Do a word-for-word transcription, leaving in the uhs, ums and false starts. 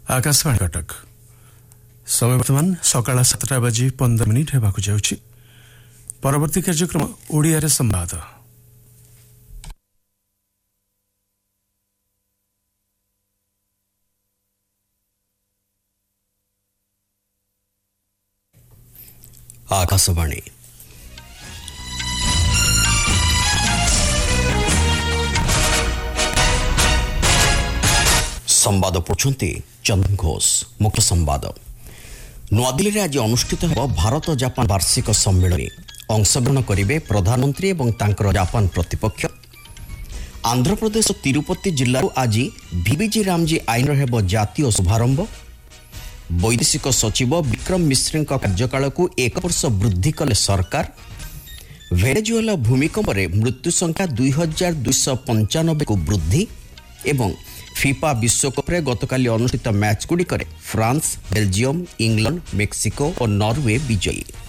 आकाशवाणी कटक समय वर्तमान सकाळ सातटा बाजी पंदर मिनिट हेबाकु जाउछि। परवर्ती कार्यक्रम ओडिया रे संवाद। आकाशवाणी संवाद पढ़ुंती चंदन घोष। मुख्य संवाद नुआदिल्ली में आज अनुष्ठित हो भारत जापान वार्षिक सम्मेलन अंशग्रहण करेंगे प्रधानमंत्री और तांकर जापान प्रतिपक्ष। आंध्र प्रदेश तिरुपति जिल्ला आज भिविजी रामजी आईन हेब जातीय शुभारंभ। वैदेशिक सचिव विक्रम मिश्र कार्यकाल को एक वर्ष वृद्धि कले सरकार। वेनेजुएला भूमिकंप मृत्यु संख्या दुई हजार दुईश पंचानबे को वृद्धि। एवं फिफा विश्वकप गतकाली अनुष्ठित match गुड़िक France, Belgium, England, Mexico और नॉर्वे विजयी।